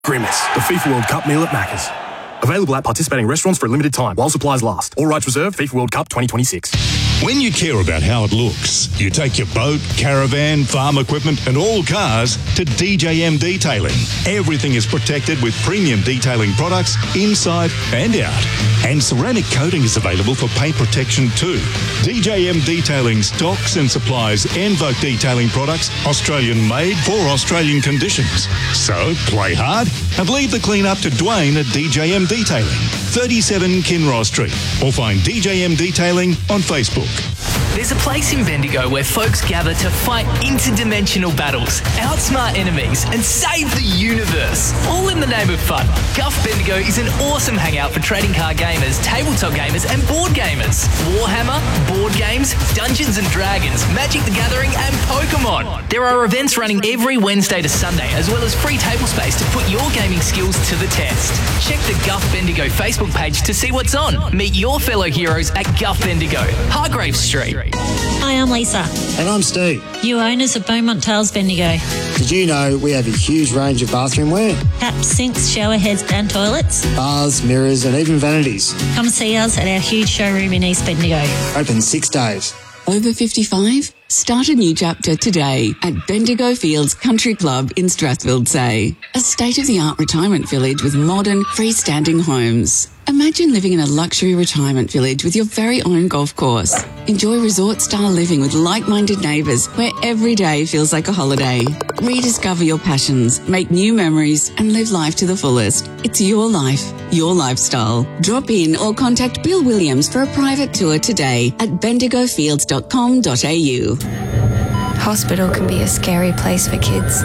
Grimace, the FIFA World Cup meal at Macca's. Available at participating restaurants for a limited time while supplies last. All rights reserved. FIFA World Cup 2026. When you care about how it looks, you take your boat, caravan, farm equipment and all cars to DJM Detailing. Everything is protected with premium detailing products inside and out. And ceramic coating is available for paint protection too. DJM Detailing stocks and supplies Envoke detailing products, Australian made for Australian conditions. So play hard and leave the clean up to Dwayne at DJM Detailing, 37 Kinross Street, or find DJM Detailing on Facebook. There's a place in Bendigo where folks gather to fight interdimensional battles, outsmart enemies, and save the universe, all in the name of fun. Guff Bendigo is an awesome hangout for trading card gamers, tabletop gamers, and board gamers. Warhammer, board games, Dungeons and Dragons, Magic the Gathering, and Pokemon. There are events running every Wednesday to Sunday, as well as free table space to put your gaming skills to the test. Check the Guff Bendigo Facebook page to see what's on. Meet your fellow heroes at Guff Bendigo, Hargrave Street. Hi, I'm Lisa. And I'm Steve. You owners of Beaumont Tiles Bendigo. Did you know we have a huge range of bathroom wear? Taps, sinks, shower heads and toilets. Bars, mirrors and even vanities. Come see us at our huge showroom in East Bendigo. Open 6 days. Over 55? Start a new chapter today at Bendigo Fields Country Club in Strathfield Say. A state-of-the-art retirement village with modern, freestanding homes. Imagine living in a luxury retirement village with your very own golf course. Enjoy resort-style living with like-minded neighbours where every day feels like a holiday. Rediscover your passions, make new memories and live life to the fullest. It's your life, your lifestyle. Drop in or contact Bill Williams for a private tour today at bendigofields.com.au. Hospital can be a scary place for kids.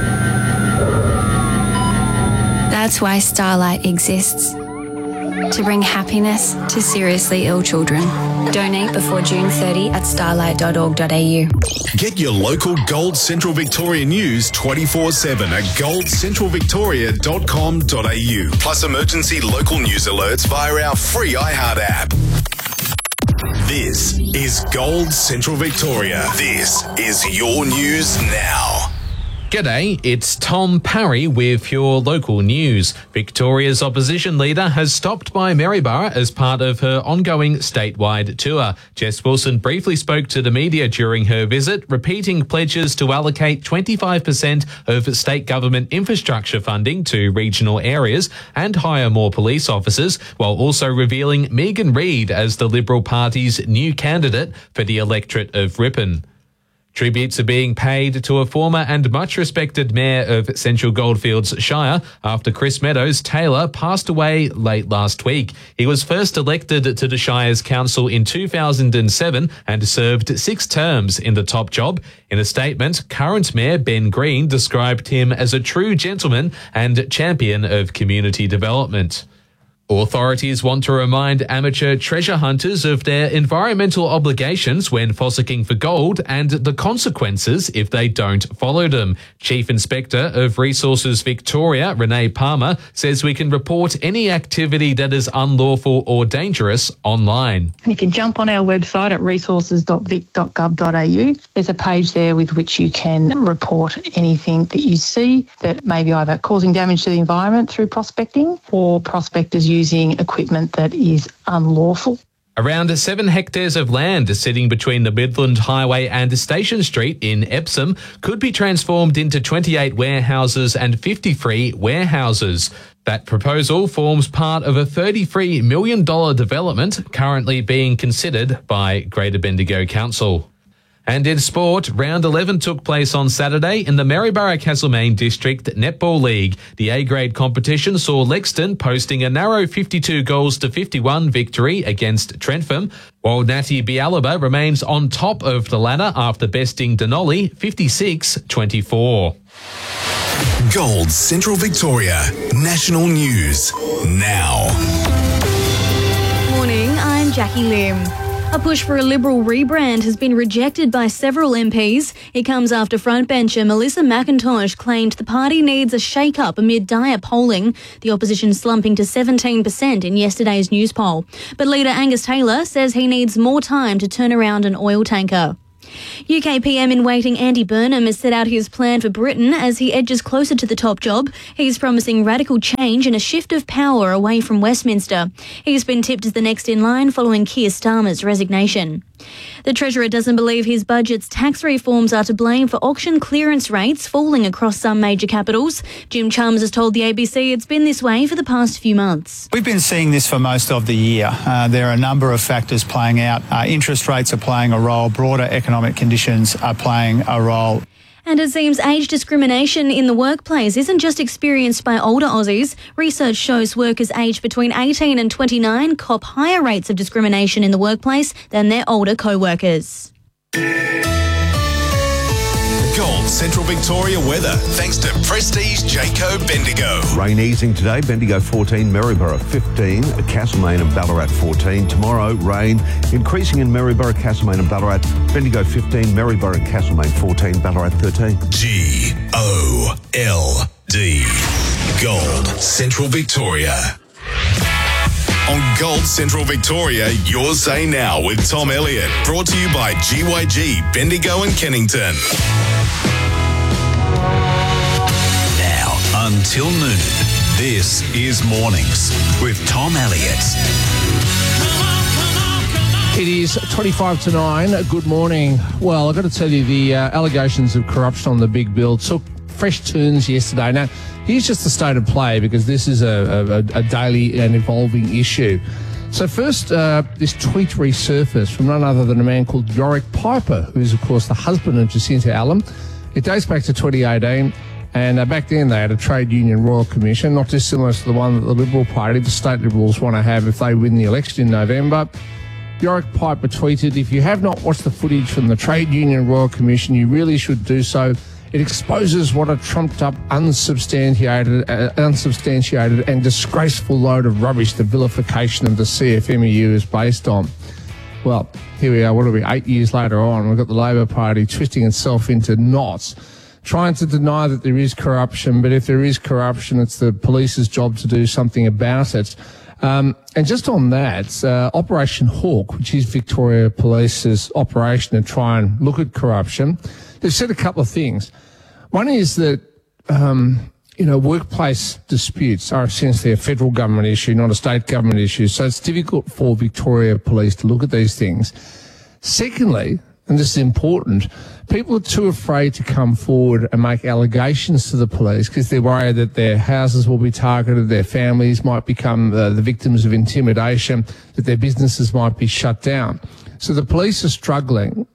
That's why Starlight exists. To bring happiness to seriously ill children. Donate before June 30 at starlight.org.au. Get your local Gold Central Victoria news 24/7 at goldcentralvictoria.com.au. Plus emergency local news alerts via our free iHeart app. This is Gold Central Victoria. This is your news now. G'day, it's Tom Parry with your local news. Victoria's opposition leader has stopped by Maryborough as part of her ongoing statewide tour. Jess Wilson briefly spoke to the media during her visit, repeating pledges to allocate 25% of state government infrastructure funding to regional areas and hire more police officers, while also revealing Megan Reid as the Liberal Party's new candidate for the electorate of Ripon. Tributes are being paid to a former and much respected mayor of Central Goldfields Shire after Chris Meadows Taylor passed away late last week. He was first elected to the Shire's council in 2007 and served 6 terms in the top job. In a statement, current mayor Ben Green described him as a true gentleman and champion of community development. Authorities want to remind amateur treasure hunters of their environmental obligations when fossicking for gold and the consequences if they don't follow them. Chief Inspector of Resources Victoria, Renee Palmer, says we can report any activity that is unlawful or dangerous online. You can jump on our website at resources.vic.gov.au. There's a page there with which you can report anything that you see that may be either causing damage to the environment through prospecting or prospectors using equipment that is unlawful. Around 7 hectares of land sitting between the Midland Highway and Station Street in Epsom could be transformed into 28 warehouses and 53 warehouses. That proposal forms part of a $33 million development currently being considered by Greater Bendigo Council. And in sport, round 11 took place on Saturday in the Maryborough-Castlemaine District Netball League. The A-grade competition saw Lexton posting a narrow 52-51 victory against Trentham, while Natty Bialaba remains on top of the ladder after besting Denali 56-24. Gold Central Victoria National News now. Morning, I'm Jackie Lim. A push for a Liberal rebrand has been rejected by several MPs. It comes after frontbencher Melissa McIntosh claimed the party needs a shake-up amid dire polling, the opposition slumping to 17% in yesterday's news poll. But leader Angus Taylor says he needs more time to turn around an oil tanker. UK PM in waiting Andy Burnham has set out his plan for Britain as he edges closer to the top job. He's promising radical change and a shift of power away from Westminster. He's been tipped as the next in line following Keir Starmer's resignation. The Treasurer doesn't believe his budget's tax reforms are to blame for auction clearance rates falling across some major capitals. Jim Chalmers has told the ABC it's been this way for the past few months. We've been seeing this for most of the year. There are a number of factors playing out. Interest rates are playing a role. Broader economic conditions are playing a role. And it seems age discrimination in the workplace isn't just experienced by older Aussies. Research shows workers aged between 18 and 29 cop higher rates of discrimination in the workplace than their older co-workers. Gold Central Victoria weather, thanks to Prestige Jayco Bendigo. Rain easing today, Bendigo 14, Maryborough 15, Castlemaine and Ballarat 14. Tomorrow, rain increasing in Maryborough, Castlemaine and Ballarat. Bendigo 15, Maryborough and Castlemaine 14, Ballarat 13. GOLD. Gold Central Victoria. On Gold Central Victoria, your say now with Tom Elliott. Brought to you by GYG, Bendigo and Kennington. Now, until noon, this is Mornings with Tom Elliott. It is 25 to 9. Good morning. Well, I've got to tell you, the allegations of corruption on the big bill took fresh turns yesterday. Now, here's just the state of play, because this is a daily and evolving issue. So first, this tweet resurfaced from none other than a man called Yorick Piper, who is, of course, the husband of Jacinta Allen. It dates back to 2018, and back then they had a trade union royal commission, not dissimilar to the one that the Liberal Party, the state Liberals, want to have if they win the election in November. Yorick Piper tweeted, "If you have not watched the footage from the Trade Union Royal Commission, you really should do so. It exposes what a trumped-up, unsubstantiated and disgraceful load of rubbish the vilification of the CFMEU is based on." Well, here we are, 8 years later on, we've got the Labor Party twisting itself into knots, trying to deny that there is corruption, but if there is corruption, it's the police's job to do something about it. And just on that, Operation Hawk, which is Victoria Police's operation to try and look at corruption, they've said a couple of things. One is that, workplace disputes are essentially a federal government issue, not a state government issue. So it's difficult for Victoria Police to look at these things. Secondly, and this is important, people are too afraid to come forward and make allegations to the police because they're worried that their houses will be targeted, their families might become the victims of intimidation, that their businesses might be shut down. So the police are struggling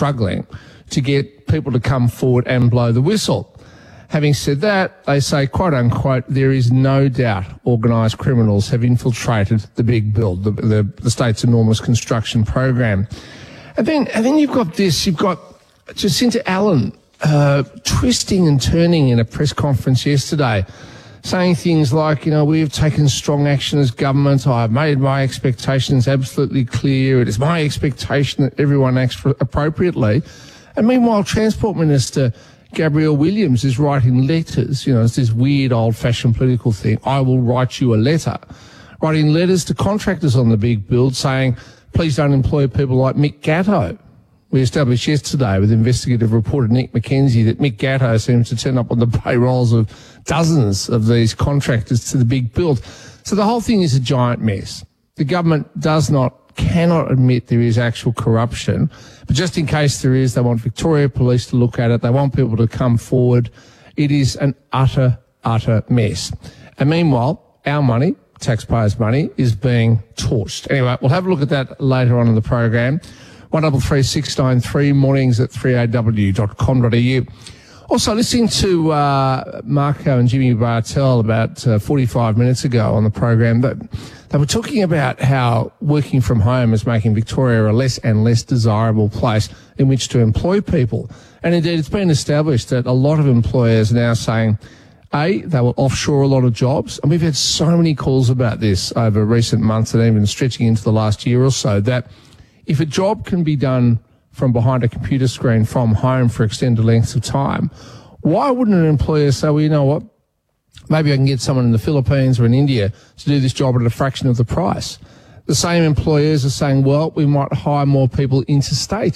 to get people to come forward and blow the whistle. Having said that, they say, quote unquote, there is no doubt organised criminals have infiltrated the big build, the state's enormous construction program. And then you've got Jacinta Allen twisting and turning in a press conference yesterday, saying things like, we have taken strong action as government. I have made my expectations absolutely clear. It is my expectation that everyone acts appropriately. And meanwhile, Transport Minister Gabrielle Williams is writing letters. It's this weird old-fashioned political thing. I will write you a letter. Writing letters to contractors on the big build saying, please don't employ people like Mick Gatto. We established yesterday with investigative reporter Nick McKenzie that Mick Gatto seems to turn up on the payrolls of dozens of these contractors to the big build. So the whole thing is a giant mess. The government cannot admit there is actual corruption, but just in case there is, they want Victoria Police to look at it. They want people to come forward. It is an utter mess. And meanwhile, our money, taxpayers' money, is being torched. Anyway, we'll have a look at that later on in the program. 133693, mornings at 3aw.com.au. Also, listening to Marco and Jimmy Bartell about 45 minutes ago on the program, they were talking about how working from home is making Victoria a less and less desirable place in which to employ people. And indeed, it's been established that a lot of employers are now saying, they will offshore a lot of jobs. And we've had so many calls about this over recent months and even stretching into the last year or so, that if a job can be done from behind a computer screen from home for extended lengths of time, why wouldn't an employer say, well, you know what, maybe I can get someone in the Philippines or in India to do this job at a fraction of the price? The same employers are saying, well, we might hire more people interstate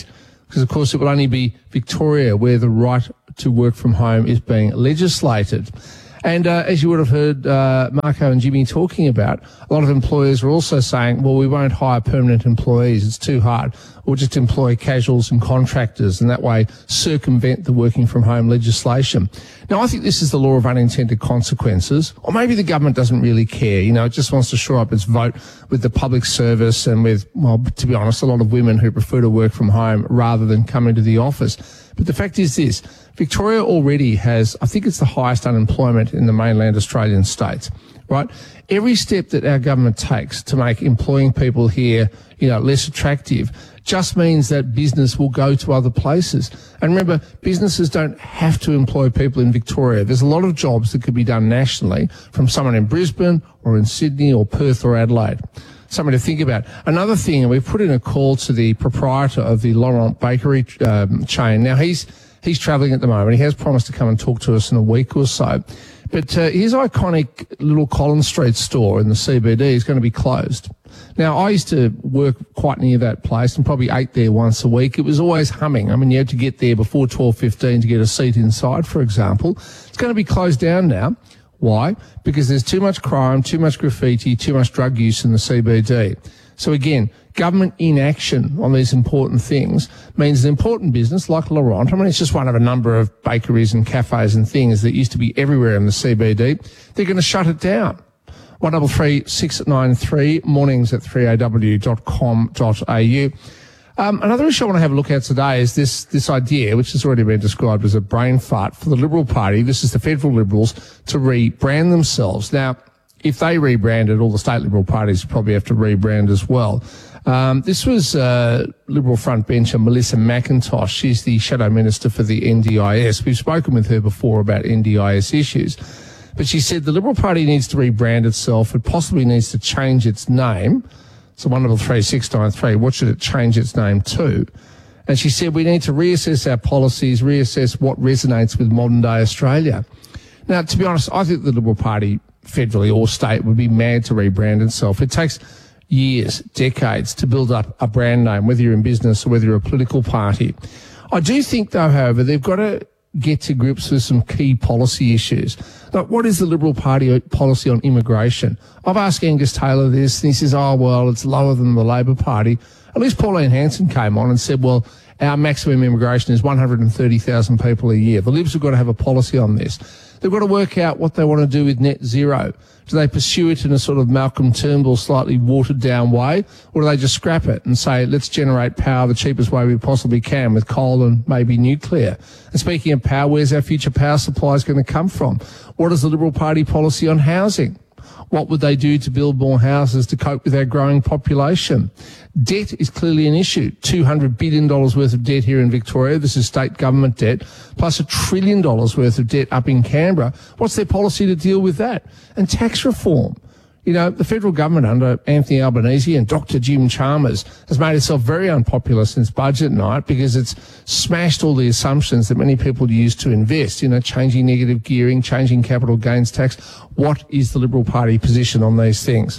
because, of course, it will only be Victoria where the right to work from home is being legislated. And as you would have heard Marco and Jimmy talking about, a lot of employers are also saying, well, we won't hire permanent employees. It's too hard. We'll just employ casuals and contractors and that way circumvent the working from home legislation. Now, I think this is the law of unintended consequences, or maybe the government doesn't really care. You know, it just wants to shore up its vote with the public service and with, well, to be honest, a lot of women who prefer to work from home rather than come into the office. But the fact is this, Victoria already has, I think it's the highest unemployment in the mainland Australian states, right? Every step that our government takes to make employing people here, you know, less attractive just means that business will go to other places. And remember, businesses don't have to employ people in Victoria. There's a lot of jobs that could be done nationally from someone in Brisbane or in Sydney or Perth or Adelaide. Something to think about. Another thing, and we've put in a call to the proprietor of the Laurent Bakery chain. Now, he's travelling at the moment. He has promised to come and talk to us in a week or so. But his iconic little Collins Street store in the CBD is going to be closed. Now, I used to work quite near that place and probably ate there once a week. It was always humming. I mean, you had to get there before 12:15 to get a seat inside, for example. It's going to be closed down now. Why? Because there's too much crime, too much graffiti, too much drug use in the CBD. So again, government inaction on these important things means an important business like Laurent, I mean, it's just one of a number of bakeries and cafes and things that used to be everywhere in the CBD. They're going to shut it down. 133 693, mornings at 3aw.com.au. Another issue I want to have a look at today is this idea, which has already been described as a brain fart for the Liberal Party. This is the federal Liberals to rebrand themselves. Now, if they rebranded, all the state Liberal parties probably have to rebrand as well. This was Liberal frontbencher Melissa McIntosh. She's the Shadow Minister for the NDIS. We've spoken with her before about NDIS issues. But she said the Liberal Party needs to rebrand itself. It possibly needs to change its name. So 133 693, what should it change its name to? And she said we need to reassess our policies, reassess what resonates with modern day Australia. Now, to be honest, I think the Liberal Party, federally or state, would be mad to rebrand itself. It takes years, decades to build up a brand name, whether you're in business or whether you're a political party. I do think, though, however, they've got to get to grips with some key policy issues. Like, what is the Liberal Party policy on immigration? I've asked Angus Taylor this, and he says, oh, well, it's lower than the Labor Party. At least Pauline Hanson came on and said, well, our maximum immigration is 130,000 people a year. The Libs have got to have a policy on this. They've got to work out what they want to do with net zero. Do they pursue it in a sort of Malcolm Turnbull, slightly watered-down way, or do they just scrap it and say, let's generate power the cheapest way we possibly can with coal and maybe nuclear? And speaking of power, where's our future power supply going to come from? What is the Liberal Party policy on housing? What would they do to build more houses to cope with our growing population? Debt is clearly an issue. $200 billion worth of debt here in Victoria. This is state government debt, plus $1 trillion worth of debt up in Canberra. What's their policy to deal with that? And tax reform. You know, the federal government under Anthony Albanese and Dr. Jim Chalmers has made itself very unpopular since budget night because it's smashed all the assumptions that many people use to invest, you know, changing negative gearing, changing capital gains tax. What is the Liberal Party position on these things?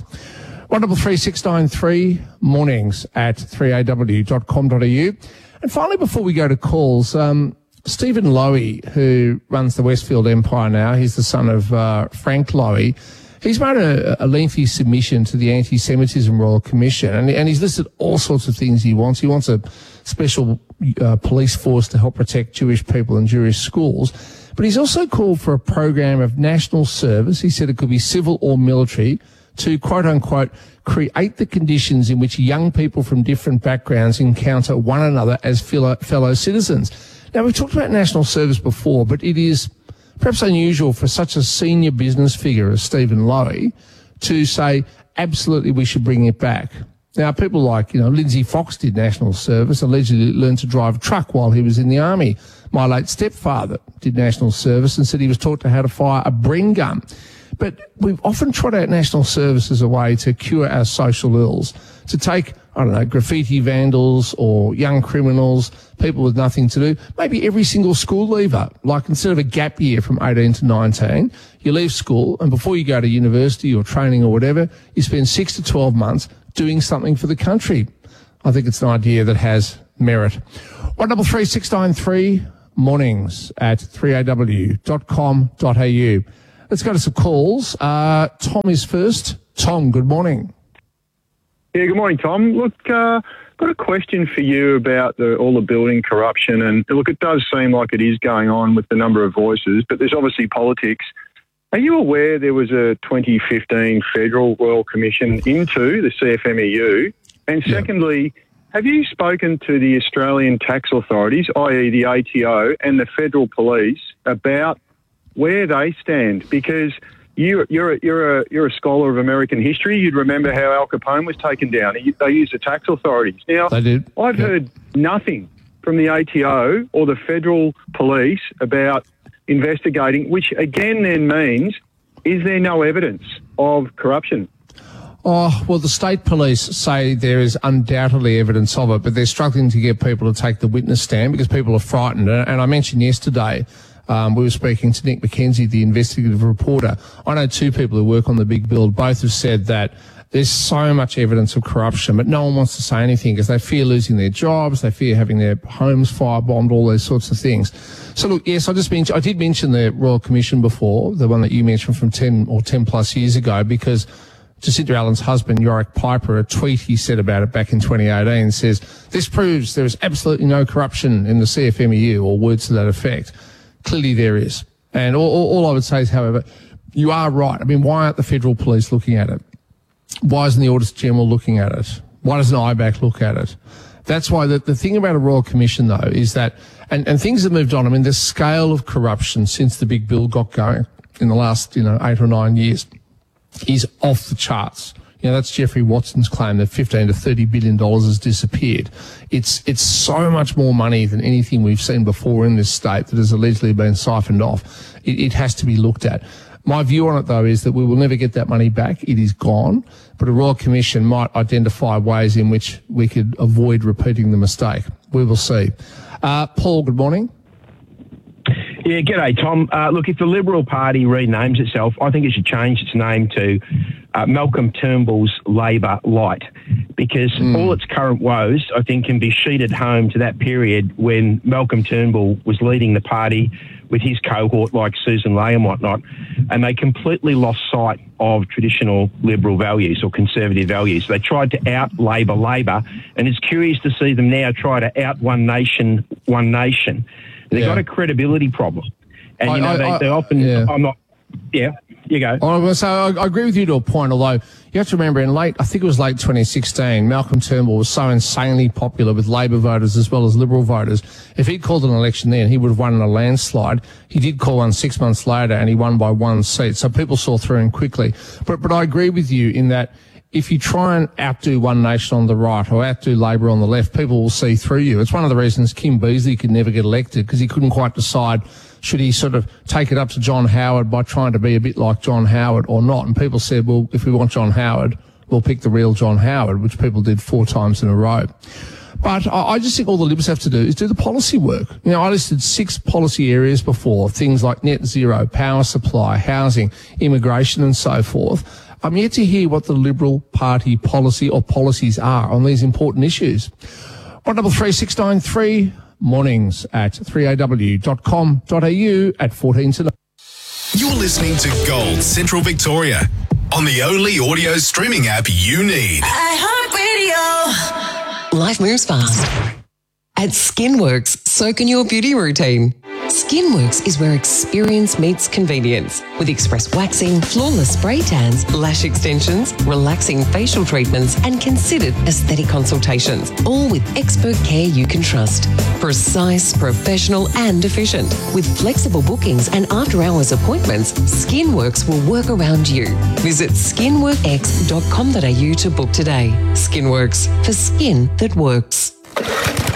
133 693, mornings at 3aw.com.au. And finally, before we go to calls, Stephen Lowy, who runs the Westfield Empire now, he's the son of Frank Lowy. He's made a lengthy submission to the Anti-Semitism Royal Commission, and he's listed all sorts of things he wants. He wants a special police force to help protect Jewish people in Jewish schools. But he's also called for a program of national service. He said it could be civil or military to, quote unquote, create the conditions in which young people from different backgrounds encounter one another as fellow citizens. Now, we've talked about national service before, but it is perhaps unusual for such a senior business figure as Stephen Lowy to say, absolutely, we should bring it back. Now, people like, Lindsay Fox did national service, allegedly learned to drive a truck while he was in the army. My late stepfather did national service and said he was taught how to fire a Bren gun. But we've often trot out national service as a way to cure our social ills, to take, graffiti vandals or young criminals, people with nothing to do, maybe every single school leaver, like instead of a gap year from 18 to 19, you leave school and before you go to university or training or whatever, you spend 6 to 12 months doing something for the country. I think it's an idea that has merit. 133693 mornings at 3aw.com.au. Let's go to some calls. Tom is first. Tom, good morning. Yeah, good morning, Tom. Look, got a question for you about all the building corruption. And look, it does seem like it is going on with the number of voices, but there's obviously politics. Are you aware there was a 2015 Federal Royal Commission into the CFMEU? And secondly, have you spoken to the Australian tax authorities, i.e. the ATO and the Federal Police, about where they stand? Because you're a scholar of American history. You'd remember how Al Capone was taken down. They used the tax authorities. Now, they did. I've heard nothing from the ATO or the Federal Police about investigating, which again then means, is there no evidence of corruption? Oh, well, the state police say there is undoubtedly evidence of it, but they're struggling to get people to take the witness stand because people are frightened. And I mentioned yesterday, we were speaking to Nick McKenzie, the investigative reporter. I know two people who work on the big build. Both have said that there's so much evidence of corruption, but no one wants to say anything because they fear losing their jobs, they fear having their homes firebombed, all those sorts of things. So look, yes, I did mention the Royal Commission before, the one that you mentioned from 10 plus years ago, because Jacinda Allen's husband, Yorick Piper, a tweet he said about it back in 2018 says, this proves there is absolutely no corruption in the CFMEU, or words to that effect. Clearly there is. And all I would say is, however, you are right. I mean, why aren't the Federal Police looking at it? Why isn't the Auditor General looking at it? Why doesn't IBAC look at it? That's why the thing about a Royal Commission, though, is that, and things have moved on. I mean, the scale of corruption since the big bill got going in the last, 8 or 9 years is off the charts. That's Jeffrey Watson's claim that $15 to $30 billion has disappeared. It's so much more money than anything we've seen before in this state that has allegedly been siphoned off. It has to be looked at. My view on it, though, is that we will never get that money back. It is gone. But a Royal Commission might identify ways in which we could avoid repeating the mistake. We will see. Paul, good morning. Yeah, g'day, Tom. Look, if the Liberal Party renames itself, I think it should change its name to Malcolm Turnbull's Labor Light, because all its current woes, I think, can be sheeted home to that period when Malcolm Turnbull was leading the party with his cohort like Susan Ley and whatnot, and they completely lost sight of traditional Liberal values or conservative values. They tried to out-Labor, and it's curious to see them now try to out One Nation. They've got a credibility problem. And, they often... Yeah. I'm not... Yeah, you go. So I agree with you to a point, although you have to remember I think it was late 2016, Malcolm Turnbull was so insanely popular with Labor voters as well as Liberal voters. If he'd called an election then, he would have won in a landslide. He did call one 6 months later and he won by 1 seat. So people saw through him quickly. But I agree with you in that if you try and outdo One Nation on the right or outdo Labor on the left, people will see through you. It's one of the reasons Kim Beazley could never get elected, because he couldn't quite decide should he sort of take it up to John Howard by trying to be a bit like John Howard or not. And people said, well, if we want John Howard, we'll pick the real John Howard, which people did 4 times in a row. But I just think all the Libs have to do is do the policy work. I listed 6 policy areas before, things like net zero, power supply, housing, immigration and so forth. I'm yet to hear what the Liberal Party policy or policies are on these important issues. 133693 mornings at 3aw.com.au at 14 to 9. You're listening to Gold Central Victoria on the only audio streaming app you need. iHeartRadio. Life moves fast. At Skinworks, soak in your beauty routine. Skinworks is where experience meets convenience, with express waxing, flawless spray tans, lash extensions, relaxing facial treatments, and considered aesthetic consultations, all with expert care you can trust. Precise, professional, and efficient. With flexible bookings and after-hours appointments, Skinworks will work around you. Visit skinworkx.com.au to book today. Skinworks, for skin that works.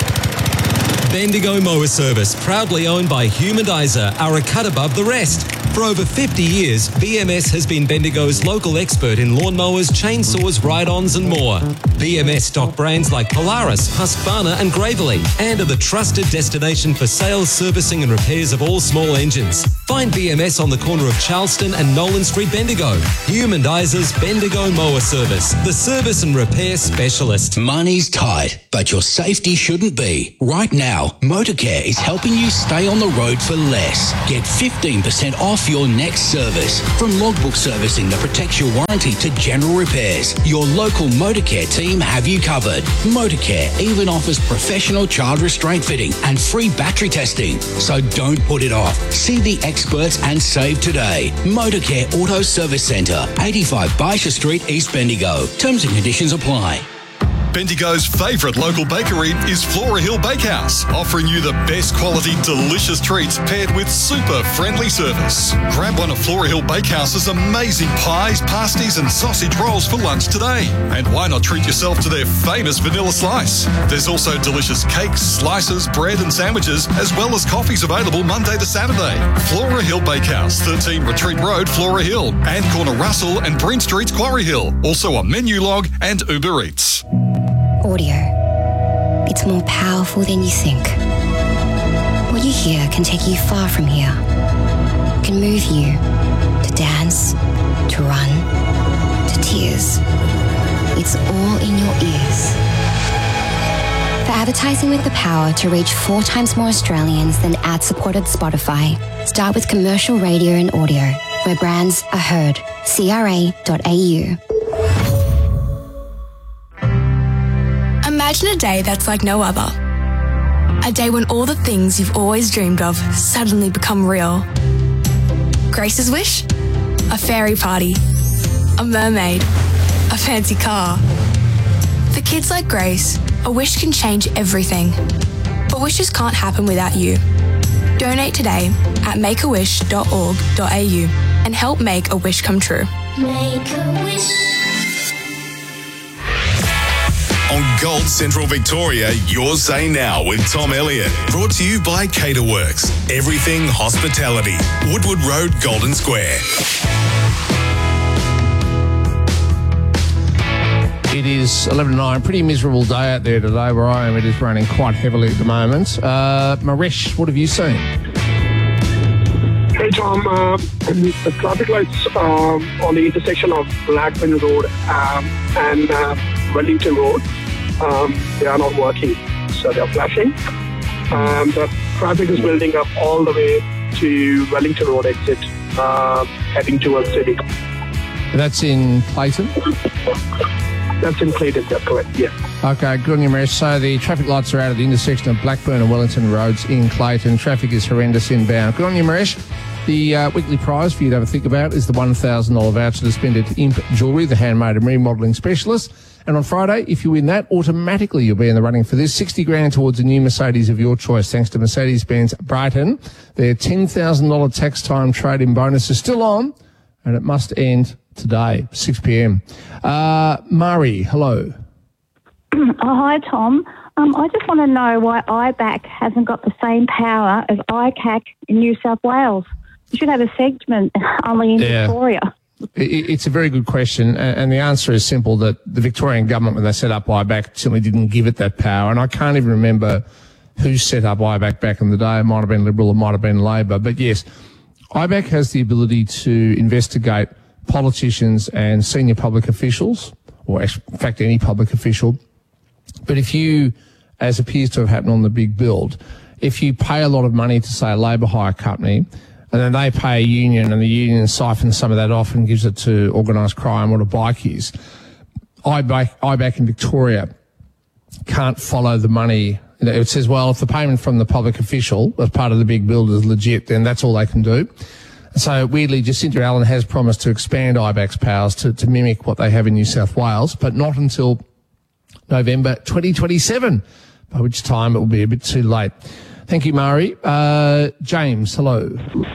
Bendigo Mower Service, proudly owned by Humanizer, are a cut above the rest. For over 50 years, BMS has been Bendigo's local expert in lawnmowers, chainsaws, ride-ons and more. BMS stock brands like Polaris, Husqvarna and Gravely, and are the trusted destination for sales, servicing and repairs of all small engines. Find BMS on the corner of Charleston and Nolan Street, Bendigo. Humandizer's Bendigo Mower Service, the service and repair specialist. Money's tight, but your safety shouldn't be. Right now, Motorcare is helping you stay on the road for less. Get 15% off your next service. From logbook servicing that protects your warranty to general repairs, your local Motorcare team have you covered. Motorcare even offers professional child restraint fitting and free battery testing. So don't put it off. See the experts and save today. Motorcare Auto Service Centre, 85 Baisha Street, East Bendigo. Terms and conditions apply. Bendigo's favourite local bakery is Flora Hill Bakehouse, offering you the best quality, delicious treats paired with super friendly service. Grab one of Flora Hill Bakehouse's amazing pies, pasties and sausage rolls for lunch today. And why not treat yourself to their famous vanilla slice? There's also delicious cakes, slices, bread and sandwiches, as well as coffees available Monday to Saturday. Flora Hill Bakehouse, 13 Retreat Road, Flora Hill, and corner Russell and Breen Streets, Quarry Hill. Also on Menulog and Uber Eats. Audio. It's more powerful than you think. What you hear can take you far from here. Can move you to dance, to run, to tears. It's all in your ears. For advertising with the power to reach 4 times more Australians than ad-supported Spotify, start with commercial radio and audio, where brands are heard. CRA.au. Imagine a day that's like no other. A day when all the things you've always dreamed of suddenly become real. Grace's wish? A fairy party. A mermaid. A fancy car. For kids like Grace, a wish can change everything. But wishes can't happen without you. Donate today at makeawish.org.au and help make a wish come true. Make a wish. On Gold Central Victoria, Your Say Now with Tom Elliott. Brought to you by Caterworks. Everything hospitality. Woodward Road, Golden Square. It is 11:09. Pretty miserable day out there today where I am. It is raining quite heavily at the moment. Maresh, what have you seen? Hey Tom, the traffic lights on the intersection of Blackburn Road and Wellington Road, they are not working, so they are flashing. The traffic is building up all the way to Wellington Road exit, heading towards Civic. That's in Clayton? That's in Clayton, that's correct, yeah. Okay, good on you, Maresh. So the traffic lights are out at the intersection of Blackburn and Wellington Roads in Clayton. Traffic is horrendous inbound. Good on you, Maresh. The weekly prize for you to have a think about is the $1,000 voucher to spend at Imp Jewellery, the handmade and remodelling specialist. And on Friday, if you win that, automatically you'll be in the running for this. 60 grand towards a new Mercedes of your choice, thanks to Mercedes-Benz Brighton. Their $10,000 tax time trade-in bonus is still on, and it must end today, 6 p.m. Mari, hello. Hi, Tom. I just want to know why IBAC hasn't got the same power as ICAC in New South Wales. You should have a segment only in Victoria. It's a very good question, and the answer is simple, that the Victorian government, when they set up IBAC, simply didn't give it that power. And I can't even remember who set up IBAC back in the day. It might have been Liberal, it might have been Labor. But yes, IBAC has the ability to investigate politicians and senior public officials, or in fact any public official. But if you, as appears to have happened on the big build, if you pay a lot of money to, say, a labour hire company, and then they pay a union and the union siphons some of that off and gives it to organised crime or to bikies, IBAC in Victoria can't follow the money. You know, it says, well, if the payment from the public official as part of the big build is legit, then that's all they can do. So weirdly, Jacinta Allen has promised to expand IBAC's powers to mimic what they have in New South Wales, but not until November 2027, by which time it will be a bit too late. Thank you, Mari. James, hello.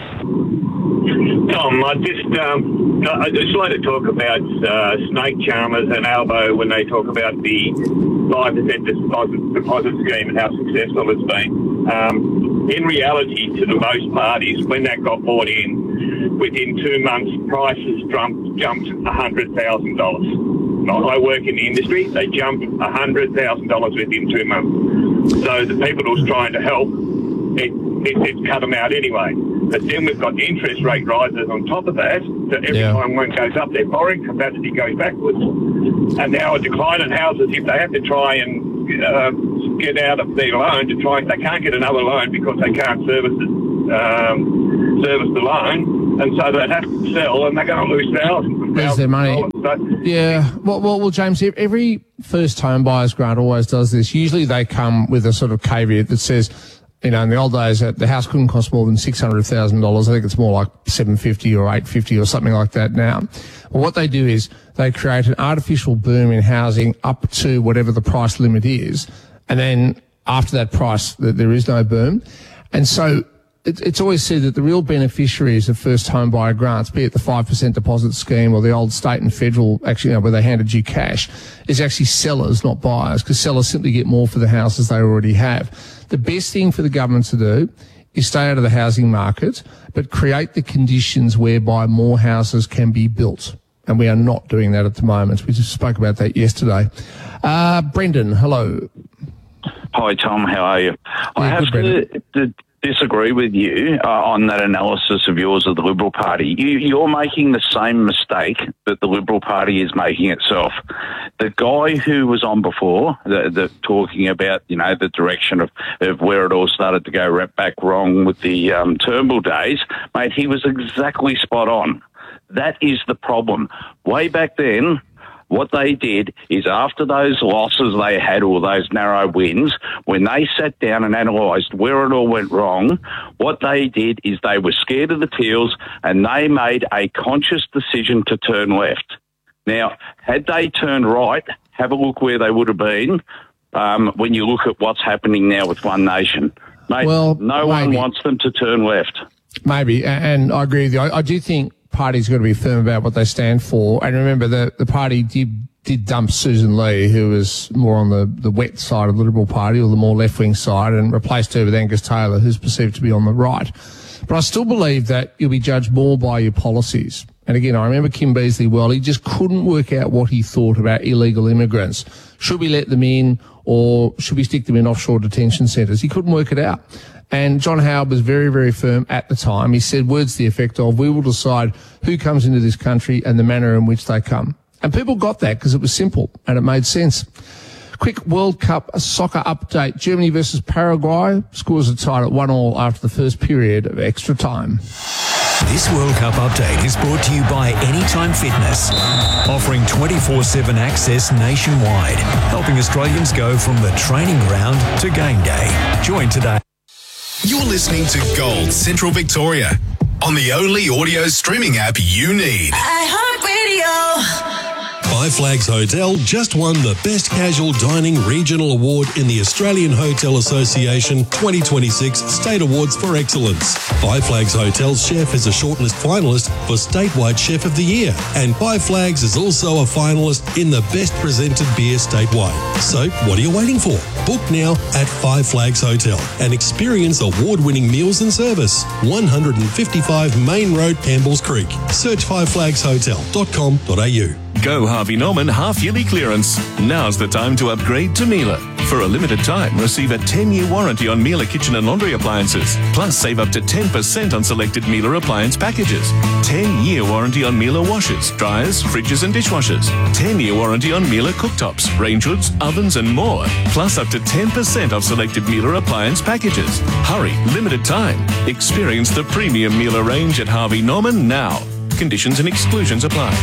Tom, I just like to talk about snake charmers and Albo when they talk about the 5% deposit scheme and how successful it's been. In reality, to the most parties, when that got bought in, within 2 months, prices jumped $100,000. I work in the industry. They jumped $100,000 within 2 months. So the people who's trying to help, it's cut them out anyway. But then we've got interest rate rises on top of that. So every time one goes up, their borrowing capacity goes backwards. And now a decline in houses, if they have to try and get out of their loan they can't get another loan because they can't service the loan, and so they have to sell, and they're going to lose thousands. Lose their money. Yeah. Well, James, every first home buyers grant always does this. Usually they come with a sort of caveat that says, in the old days, the house couldn't cost more than $600,000. I think it's more like $750 or $850 or something like that now. Well, what they do is they create an artificial boom in housing up to whatever the price limit is, and then after that price, there is no boom. And so it's always said that the real beneficiaries of first home buyer grants, be it the 5% deposit scheme or the old state and federal, actually, where they handed you cash, is actually sellers, not buyers, because sellers simply get more for the houses they already have. The best thing for the government to do is stay out of the housing market, but create the conditions whereby more houses can be built. And we are not doing that at the moment. We just spoke about that yesterday. Brendan, hello. Hi, Tom. How are you? I have to disagree with you on that analysis of yours of the Liberal Party. You're making the same mistake that the Liberal Party is making itself. The guy who was on before, talking about, the direction of where it all started to go back wrong with the Turnbull days, mate, he was exactly spot on. That is the problem. Way back then, what they did is after those losses they had, or those narrow wins, when they sat down and analysed where it all went wrong, what they did is they were scared of the Teals and they made a conscious decision to turn left. Now, had they turned right, have a look where they would have been when you look at what's happening now with One Nation. Mate, no one wants them to turn left. Maybe, and I agree with you. I do think party's got to be firm about what they stand for. And remember, the party did dump Susan Lee, who was more on the wet side of the Liberal Party, or the more left-wing side, and replaced her with Angus Taylor, who's perceived to be on the right. But I still believe that you'll be judged more by your policies. And again, I remember Kim Beazley well. He just couldn't work out what he thought about illegal immigrants. Should we let them in, or should we stick them in offshore detention centres? He couldn't work it out. And John Howard was very, very firm at the time. He said words to the effect of, we will decide who comes into this country and the manner in which they come. And people got that because it was simple and it made sense. Quick World Cup soccer update. Germany versus Paraguay. Scores are tied at 1-1 after the first period of extra time. This World Cup update is brought to you by Anytime Fitness, offering 24/7 access nationwide, helping Australians go from the training ground to game day. Join today. You're listening to Gold Central Victoria on the only audio streaming app you need. iHeartRadio. Five Flags Hotel just won the Best Casual Dining Regional Award in the Australian Hotel Association 2026 State Awards for Excellence. Five Flags Hotel's chef is a shortlist finalist for Statewide Chef of the Year, and Five Flags is also a finalist in the Best Presented Beer statewide. So, what are you waiting for? Book now at Five Flags Hotel and experience award-winning meals and service. 155 Main Road, Campbells Creek. Search fiveflagshotel.com.au. Go Harvey Norman half-yearly clearance. Now's the time to upgrade to Miele. For a limited time, receive a 10-year warranty on Miele kitchen and laundry appliances. Plus, save up to 10% on selected Miele appliance packages. 10-year warranty on Miele washers, dryers, fridges and dishwashers. 10-year warranty on Miele cooktops, range hoods, ovens and more. Plus, up to 10% off selected Miele appliance packages. Hurry, limited time. Experience the premium Miele range at Harvey Norman now. Conditions and exclusions apply.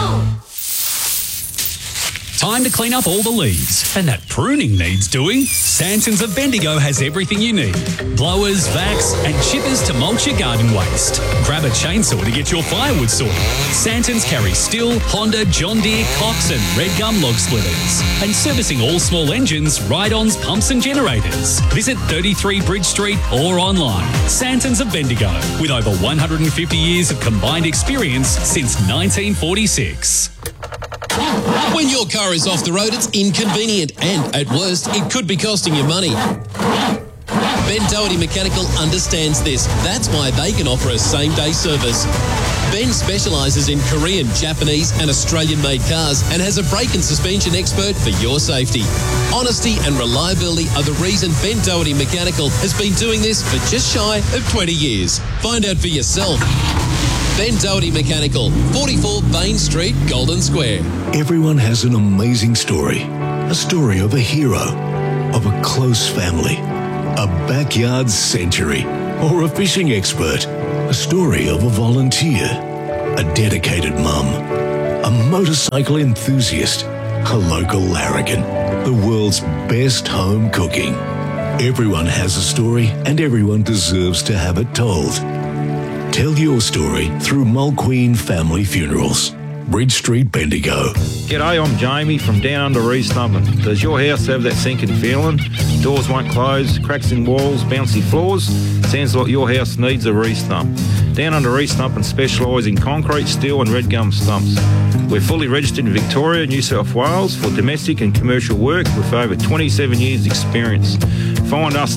Time to clean up all the leaves. And that pruning needs doing. Santons of Bendigo has everything you need. Blowers, vacs, and chippers to mulch your garden waste. Grab a chainsaw to get your firewood sorted. Santons carry Stihl, Honda, John Deere, Cox and Red Gum log splitters. And servicing all small engines, ride-ons, pumps and generators. Visit 33 Bridge Street or online. Santons of Bendigo, with over 150 years of combined experience since 1946. When your car is off the road, it's inconvenient and, at worst, it could be costing you money. Ben Doherty Mechanical understands this. That's why they can offer a same-day service. Ben specialises in Korean, Japanese and Australian-made cars and has a brake and suspension expert for your safety. Honesty and reliability are the reason Ben Doherty Mechanical has been doing this for just shy of 20 years. Find out for yourself. Ben Doherty Mechanical, 44 Bain Street, Golden Square. Everyone has an amazing story. A story of a hero, of a close family, a backyard century, or a fishing expert. A story of a volunteer, a dedicated mum, a motorcycle enthusiast, a local larrikin, the world's best home cooking. Everyone has a story and everyone deserves to have it told. Tell your story through Mulqueen Family Funerals. Bridge Street, Bendigo. G'day, I'm Jamie from Down Under Restumping. Does your house have that sinking feeling? Doors won't close, cracks in walls, bouncy floors? Sounds like your house needs a restump. Down Under Restumping specialise in concrete, steel and red gum stumps. We're fully registered in Victoria, New South Wales for domestic and commercial work with over 27 years experience. Find us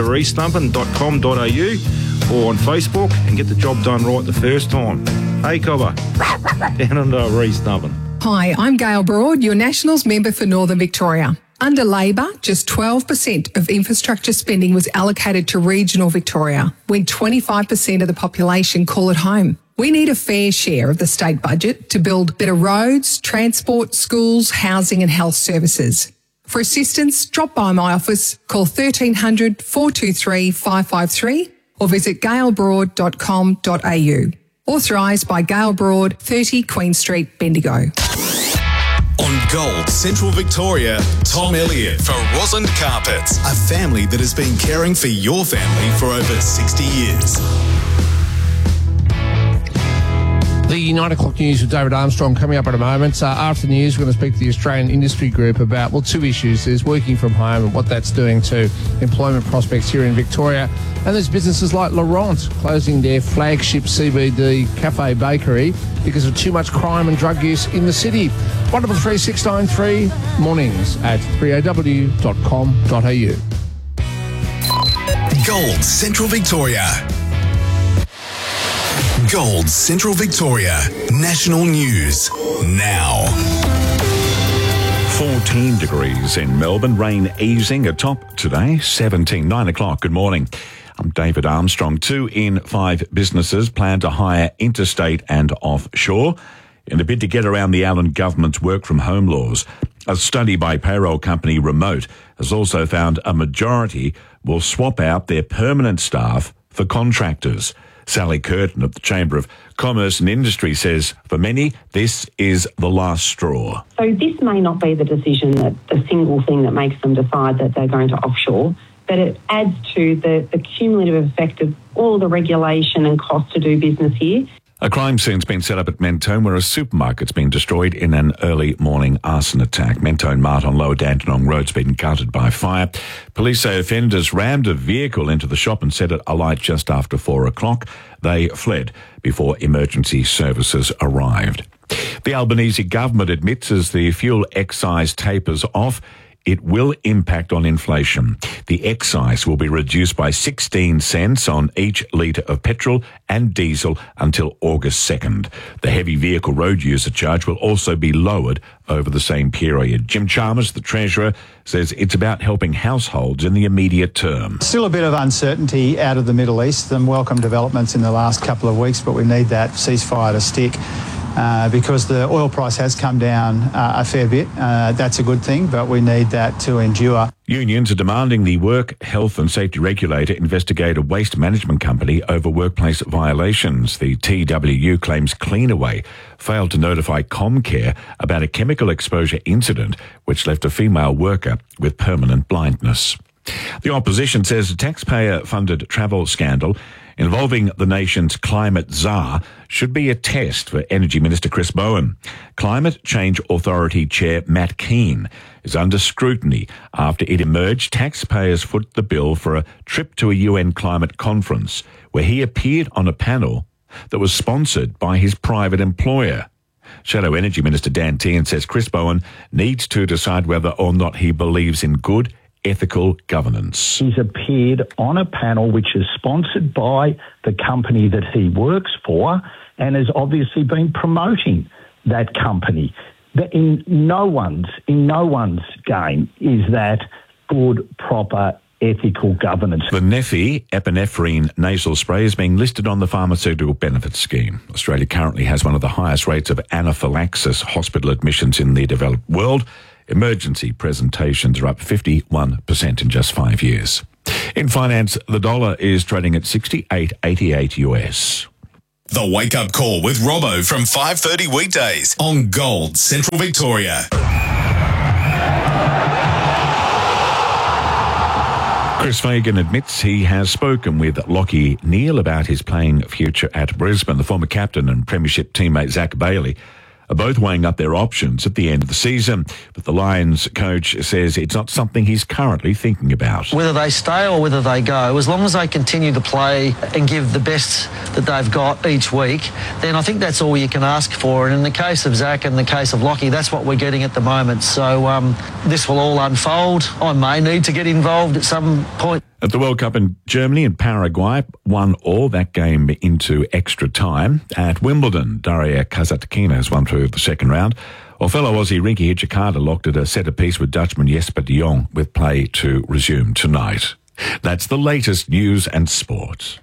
downunderrestumping.com.au or on Facebook and get the job done right the first time. Hey, Cobber. Down Under Restumping. Hi, I'm Gail Broad, your Nationals member for Northern Victoria. Under Labor, just 12% of infrastructure spending was allocated to regional Victoria, when 25% of the population call it home. We need a fair share of the state budget to build better roads, transport, schools, housing and health services. For assistance, drop by my office, call 1300 423 553 or visit gailbroad.com.au. Authorised by Gail Broad, 30 Queen Street, Bendigo. On Gold Central Victoria, Tom Elliott for Rosland Carpets, a family that has been caring for your family for over 60 years. The 9 o'clock news with David Armstrong coming up in a moment. After the news, we're going to speak to the Australian Industry Group about, well, two issues. There's working from home and what that's doing to employment prospects here in Victoria. And there's businesses like Laurent closing their flagship CBD cafe bakery because of too much crime and drug use in the city. 133693 mornings at 3aw.com.au. Gold Central Victoria. Gold Central Victoria. National News now. 14 degrees in Melbourne. Rain easing atop today. 17, 9 o'clock. Good morning. I'm David Armstrong. 2 in 5 businesses plan to hire interstate and offshore in a bid to get around the Allen government's work from home laws. A study by payroll company Remote has also found a majority will swap out their permanent staff for contractors. Sally Curtin of the Chamber of Commerce and Industry says for many, this is the last straw. So this may not be the decision, that the single thing that makes them decide that they're going to offshore, but it adds to the cumulative effect of all the regulation and cost to do business here. A crime scene's been set up at Mentone where a supermarket's been destroyed in an early morning arson attack. Mentone Mart on Lower Dandenong Road's been gutted by fire. Police say offenders rammed a vehicle into the shop and set it alight just after 4 o'clock. They fled before emergency services arrived. The Albanese government admits as the fuel excise tapers off, it will impact on inflation. The excise will be reduced by 16 cents on each litre of petrol and diesel until August 2nd. The heavy vehicle road user charge will also be lowered over the same period. Jim Chalmers, the Treasurer, says it's about helping households in the immediate term. Still a bit of uncertainty out of the Middle East. Some welcome developments in the last couple of weeks, but we need that ceasefire to stick. Because the oil price has come down a fair bit. That's a good thing, but we need that to endure. Unions are demanding the Work Health and Safety Regulator investigate a waste management company over workplace violations. The TWU claims Cleanaway failed to notify Comcare about a chemical exposure incident which left a female worker with permanent blindness. The opposition says a taxpayer-funded travel scandal involving the nation's climate czar should be a test for Energy Minister Chris Bowen. Climate Change Authority Chair Matt Keane is under scrutiny after it emerged taxpayers foot the bill for a trip to a UN climate conference where he appeared on a panel that was sponsored by his private employer. Shadow Energy Minister Dan Tehan says Chris Bowen needs to decide whether or not he believes in good ethical governance. He's appeared on a panel which is sponsored by the company that he works for and has obviously been promoting that company. In no one's game is that good, proper, ethical governance. The Neffy epinephrine nasal spray is being listed on the Pharmaceutical Benefits Scheme. Australia currently has one of the highest rates of anaphylaxis hospital admissions in the developed world. Emergency presentations are up 51% in just 5 years. In finance, the dollar is trading at 68.88 US. The Wake Up Call with Robbo from 5:30 weekdays on Gold Central Victoria. Chris Fagan admits he has spoken with Lachie Neale about his playing future at Brisbane. The former captain and premiership teammate Zach Bailey are both weighing up their options at the end of the season. But the Lions coach says it's not something he's currently thinking about. Whether they stay or whether they go, as long as they continue to play and give the best that they've got each week, then I think that's all you can ask for. And in the case of Zach and the case of Lachie, that's what we're getting at the moment. So this will all unfold. I may need to get involved at some point. At the World Cup in Germany and Paraguay, 1-1, that game into extra time. At Wimbledon, Daria Kasatkina has won through the second round, while fellow Aussie Rinky Hijikata locked at a set-apiece with Dutchman Jesper de Jong, with play to resume tonight. That's the latest news and sport.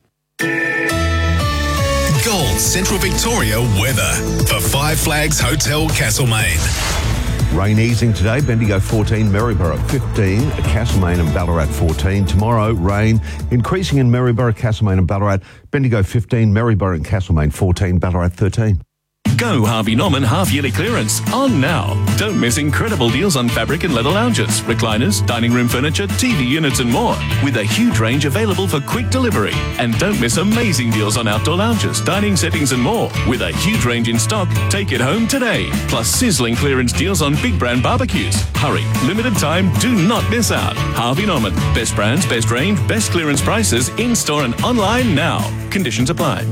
Gold Central Victoria weather for Five Flags Hotel Castlemaine. Rain easing today, Bendigo 14, Maryborough 15, Castlemaine and Ballarat 14. Tomorrow, rain increasing in Maryborough, Castlemaine and Ballarat, Bendigo 15, Maryborough and Castlemaine 14, Ballarat 13. Go Harvey Norman half-yearly clearance on now. Don't miss incredible deals on fabric and leather lounges, recliners, dining room furniture, TV units and more, with a huge range available for quick delivery. And don't miss amazing deals on outdoor lounges, dining settings and more, with a huge range in stock. Take it home today. Plus sizzling clearance deals on big brand barbecues. Hurry, limited time, do not miss out. Harvey Norman, best brands, best range, best clearance prices, in-store and online now. Conditions apply.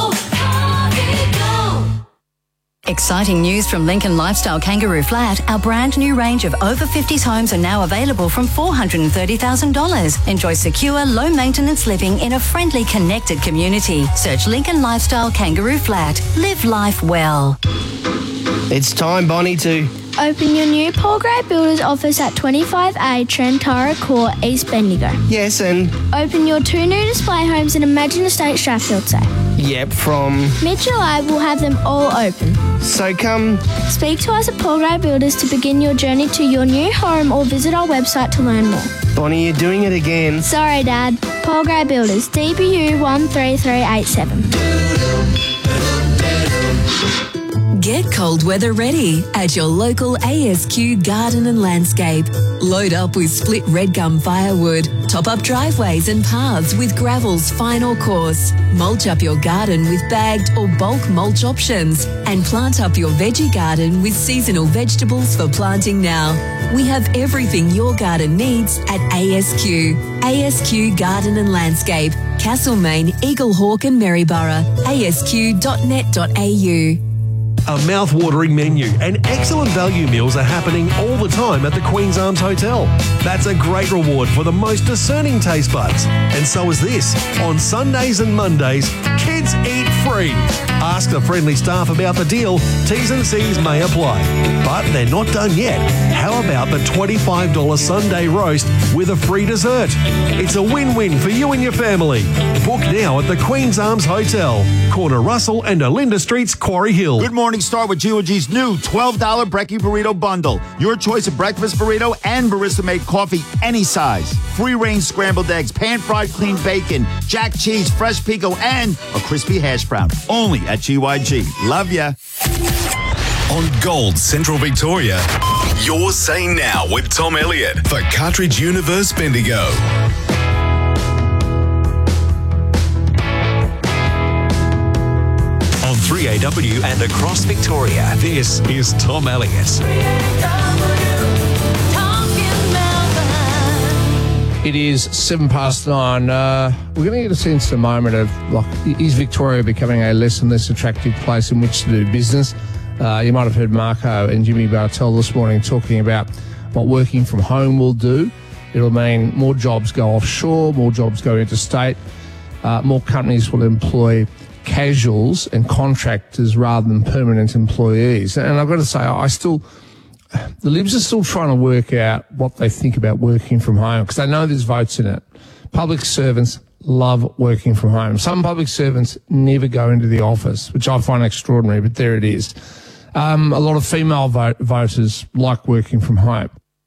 Exciting news from Lincoln Lifestyle Kangaroo Flat. Our brand new range of over 50s homes are now available from $430,000. Enjoy secure, low maintenance living in a friendly, connected community. Search Lincoln Lifestyle Kangaroo Flat. Live life well. It's time, Bonnie, to open your new Paul Gray Builders office at 25A Trentara Court, East Bendigo. Yes, and open your 2 new display homes in Imagine Estate, Strathfield. Yep, from mid-July we'll have them all open. So come speak to us at Paul Gray Builders to begin your journey to your new home, or visit our website to learn more. Bonnie, you're doing it again. Sorry, Dad. Paul Gray Builders, DBU 13387. Get cold weather ready at your local ASQ Garden and Landscape. Load up with split red gum firewood, top up driveways and paths with Gravel's final course, mulch up your garden with bagged or bulk mulch options, and plant up your veggie garden with seasonal vegetables for planting now. We have everything your garden needs at ASQ. ASQ Garden and Landscape, Castlemaine, Eaglehawk and Maryborough. asq.net.au. A mouth-watering menu and excellent value meals are happening all the time at the Queen's Arms Hotel. That's a great reward for the most discerning taste buds. And so is this. On Sundays and Mondays, kids eat free. Ask the friendly staff about the deal. T's and C's may apply. But they're not done yet. How about the $25 Sunday roast with a free dessert? It's a win-win for you and your family. Book now at the Queen's Arms Hotel, corner Russell and Olinda Streets, Quarry Hill. Good morning. Start with GOG's new $12 Brekkie Burrito Bundle. Your choice of breakfast burrito and barista-made coffee, any size. Free-range scrambled eggs, pan-fried clean bacon, jack cheese, fresh pico, and a crispy hash brown. Only at GYG. Love ya. On Gold Central Victoria, you're saying now with Tom Elliott for Cartridge Universe Bendigo. On 3AW and across Victoria, this is Tom Elliott. It is 9:07. We're going to get a sense in a moment of, like, is Victoria becoming a less and less attractive place in which to do business? You might have heard Marco and Jimmy Bartell this morning talking about what working from home will do. It'll mean more jobs go offshore, more jobs go interstate, more companies will employ casuals and contractors rather than permanent employees. And I've got to say, the Libs are still trying to work out what they think about working from home because they know there's votes in it. Public servants love working from home. Some public servants never go into the office, which I find extraordinary, but there it is. A lot of female voters like working from home.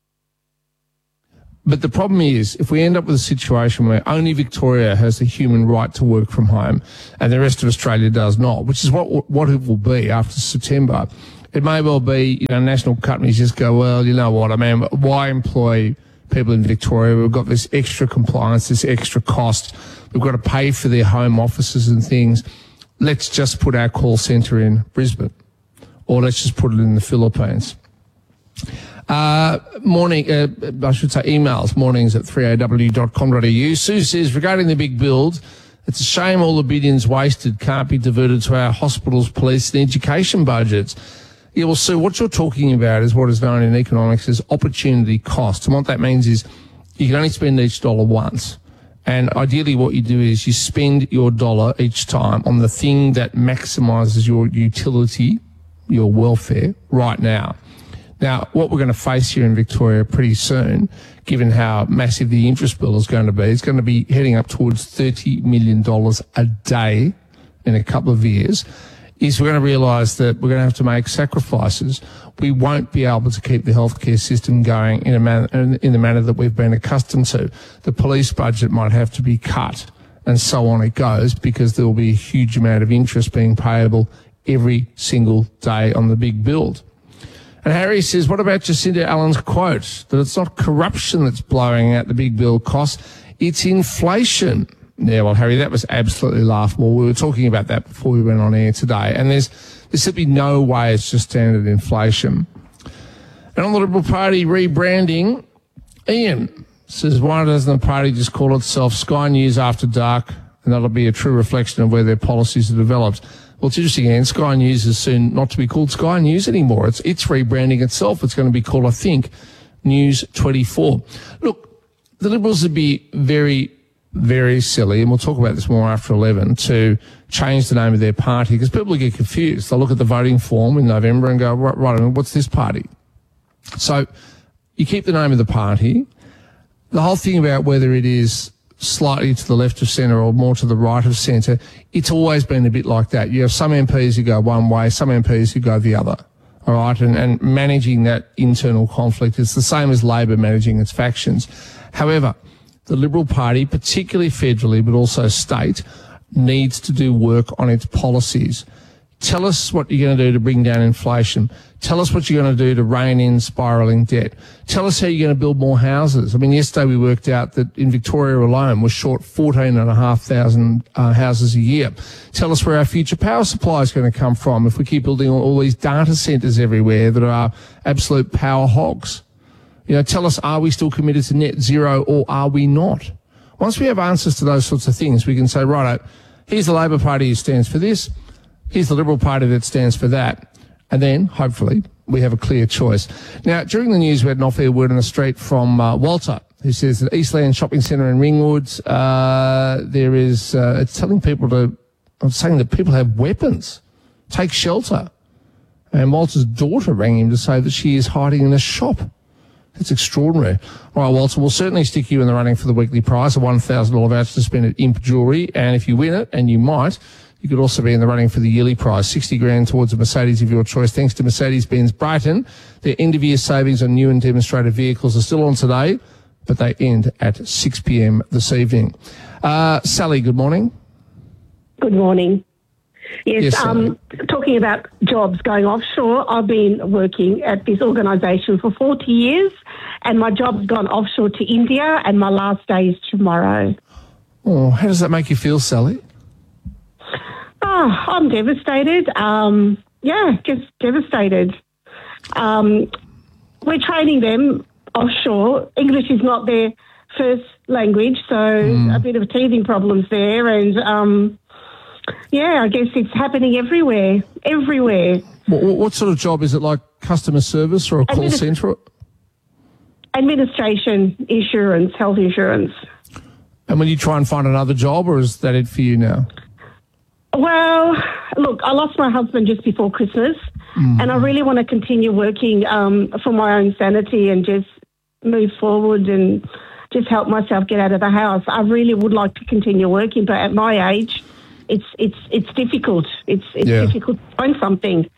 But the problem is, if we end up with a situation where only Victoria has the human right to work from home and the rest of Australia does not, which is what it will be after September, it may well be, national companies just go, well, you know what, I mean, why employ people in Victoria? We've got this extra compliance, this extra cost. We've got to pay for their home offices and things. Let's just put our call centre in Brisbane, or let's just put it in the Philippines. Emails, mornings at 3aw.com.au. Sue says, regarding the big build, it's a shame all the billions wasted can't be diverted to our hospitals, police and education budgets. Yeah, well, Sue, what you're talking about is what is known in economics as opportunity cost. And what that means is you can only spend each dollar once. And ideally what you do is you spend your dollar each time on the thing that maximises your utility, your welfare, right now. Now, what we're going to face here in Victoria pretty soon, given how massive the interest bill is going to be, it's going to be heading up towards $30 million a day in a couple of years, is we're going to realise that we're going to have to make sacrifices. We won't be able to keep the healthcare system going in the manner that we've been accustomed to. The police budget might have to be cut, and so on it goes, because there will be a huge amount of interest being payable every single day on the big build. And Harry says, what about Jacinda Allen's quote that it's not corruption that's blowing out the big bill costs, it's inflation? Yeah, well, Harry, that was absolutely laughable. We were talking about that before we went on air today, and there's simply no way it's just standard inflation. And on the Liberal Party rebranding, Ian says, why doesn't the party just call itself Sky News After Dark, and that'll be a true reflection of where their policies are developed? Well, it's interesting, Ian. Sky News is soon not to be called Sky News anymore. It's rebranding itself. It's going to be called, I think, News 24. Look, the Liberals would be very, very silly, and we'll talk about this more after 11, to change the name of their party, because people get confused. They'll look at the voting form in November and go, right, what's this party? So you keep the name of the party. The whole thing about whether it is slightly to the left of centre or more to the right of centre, it's always been a bit like that. You have some MPs who go one way, some MPs who go the other, all right? And managing that internal conflict, it's the same as Labor managing its factions. However, the Liberal Party, particularly federally but also state, needs to do work on its policies. Tell us what you're going to do to bring down inflation. Tell us what you're going to do to rein in spiralling debt. Tell us how you're going to build more houses. I mean, yesterday we worked out that in Victoria alone we're short 14,500 houses a year. Tell us where our future power supply is going to come from if we keep building all these data centres everywhere that are absolute power hogs. Tell us, are we still committed to net zero or are we not? Once we have answers to those sorts of things, we can say, right, here's the Labor Party who stands for this. Here's the Liberal Party that stands for that. And then, hopefully, we have a clear choice. Now, during the news, we had an off-air word on the street from Walter, who says that Eastland Shopping Centre in Ringwood, it's telling people saying that people have weapons. Take shelter. And Walter's daughter rang him to say that she is hiding in a shop. That's extraordinary. All right, Walter, we'll certainly stick you in the running for the weekly prize, a $1,000 voucher to spend at Imp Jewellery. And if you win it, and you might, you could also be in the running for the yearly prize, $60,000 towards a Mercedes of your choice, thanks to Mercedes-Benz Brighton. Their end-of-year savings on new and demonstrated vehicles are still on today, but they end at 6 p.m. this evening. Sally, good morning. Good morning. Yes, Sally. Talking about jobs going offshore, I've been working at this organisation for 40 years, and my job's gone offshore to India, and my last day is tomorrow. Oh, how does that make you feel, Sally? Oh, I'm devastated. Just devastated. We're training them offshore. English is not their first language, so a bit of teething problems there. And, I guess it's happening everywhere. What sort of job is it, like customer service or a call centre? administration, insurance, health insurance. And will you try and find another job, or is that it for you now? Well, look, I lost my husband just before Christmas, and I really want to continue working for my own sanity and just move forward and just help myself get out of the house. I really would like to continue working, but at my age, it's difficult. It's difficult to find something.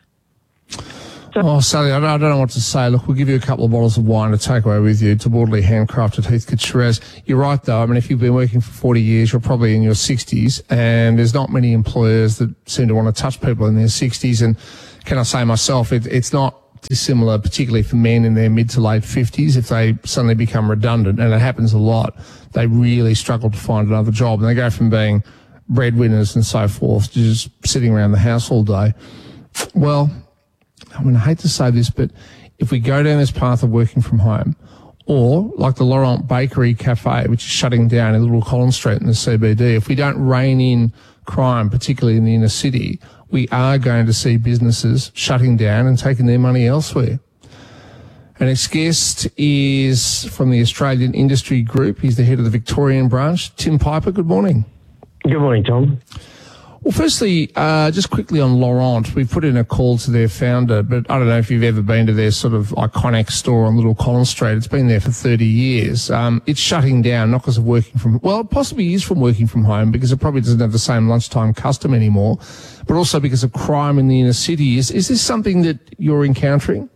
Oh, Sally, I don't know what to say. Look, we'll give you a couple of bottles of wine to take away with you to Borderley Handcrafted, Heathcote Shiraz. You're right, though. I mean, if you've been working for 40 years, you're probably in your 60s, and there's not many employers that seem to want to touch people in their 60s. And can I say myself, it's not dissimilar, particularly for men in their mid to late 50s, if they suddenly become redundant, and it happens a lot. They really struggle to find another job, and they go from being breadwinners and so forth to just sitting around the house all day. Well, I mean, I hate to say this, but if we go down this path of working from home, or like the Laurent Bakery Cafe, which is shutting down in Little Collins Street in the CBD, if we don't rein in crime, particularly in the inner city, we are going to see businesses shutting down and taking their money elsewhere. Our next guest is from the Australian Industry Group. He's the head of the Victorian branch. Tim Piper, good morning. Good morning, Tom. Well, firstly, just quickly on Laurent, we put in a call to their founder, but I don't know if you've ever been to their sort of iconic store on Little Collins Street. It's been there for 30 years. It's shutting down, not because of working from, well, it possibly is from working from home because it probably doesn't have the same lunchtime custom anymore, but also because of crime in the inner city. Is this something that you're encountering?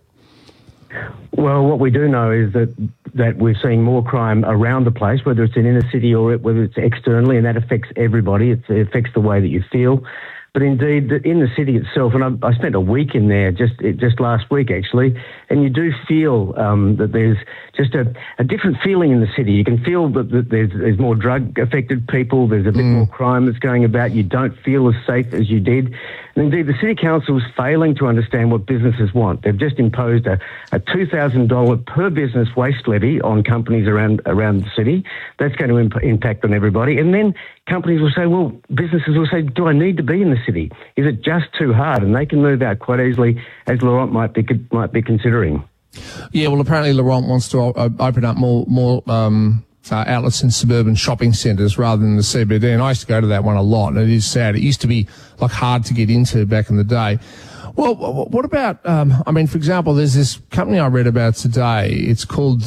Well, what we do know is that we're seeing more crime around the place, whether it's in inner city or whether it's externally, and that affects everybody. It affects the way that you feel. But indeed, in the city itself, and I spent a week in there just last week, actually, and you do feel that there's just a different feeling in the city. You can feel that there's more drug-affected people, there's a bit more crime that's going about, you don't feel as safe as you did. And indeed, the City Council is failing to understand what businesses want. They've just imposed a $2,000 per business waste levy on companies around the city. That's going to impact on everybody. And then companies will say, well, businesses will say, do I need to be in the city? Is it just too hard? And they can move out quite easily, as Laurent might be considering. Yeah, well, apparently Laurent wants to open up more outlets in suburban shopping centres rather than the CBD, and I used to go to that one a lot, and it is sad. It used to be like hard to get into back in the day. Well, what about, I mean, for example, there's this company I read about today. It's called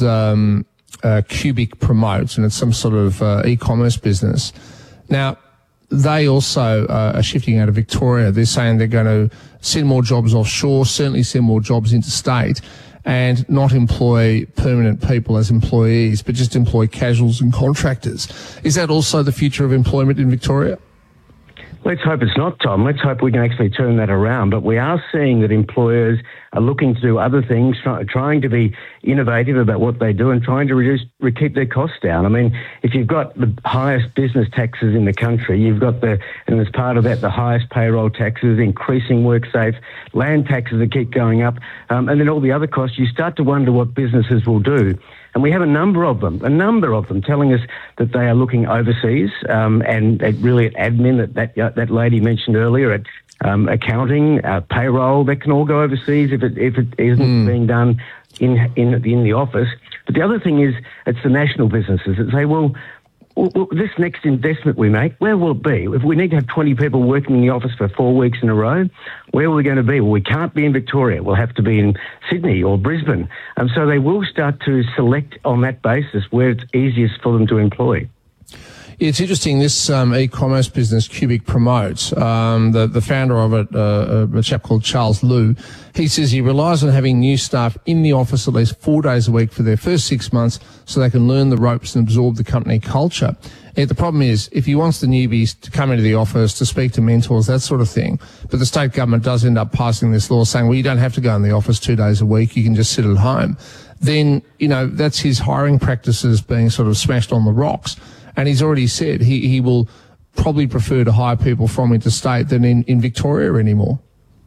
Cubic Promote, and it's some sort of e-commerce business. Now, they also are shifting out of Victoria. They're saying they're going to send more jobs offshore, certainly send more jobs interstate, and not employ permanent people as employees, but just employ casuals and contractors. Is that also the future of employment in Victoria? Let's hope it's not, Tom. Let's hope we can actually turn that around. But we are seeing that employers are looking to do other things, trying to be innovative about what they do and trying to keep their costs down. I mean, if you've got the highest business taxes in the country, you've got and as part of that, the highest payroll taxes, increasing WorkSafe, land taxes that keep going up, and then all the other costs, you start to wonder what businesses will do. And we have a number of them telling us that they are looking overseas, and really at admin, that lady mentioned earlier, at accounting, payroll, that can all go overseas if it isn't being done in the office. But the other thing is, it's the national businesses that say, well, this next investment we make, where will it be? If we need to have 20 people working in the office for 4 weeks in a row, where are we going to be? Well, we can't be in Victoria. We'll have to be in Sydney or Brisbane. And so they will start to select on that basis where it's easiest for them to employ. It's interesting, this e-commerce business, Cubic Promote, the founder of it, a chap called Charles Liu, he says he relies on having new staff in the office at least 4 days a week for their first 6 months so they can learn the ropes and absorb the company culture. And the problem is, if he wants the newbies to come into the office, to speak to mentors, that sort of thing, but the state government does end up passing this law saying, well, you don't have to go in the office 2 days a week, you can just sit at home, then, that's his hiring practices being sort of smashed on the rocks. And he's already said he will probably prefer to hire people from interstate than in Victoria anymore.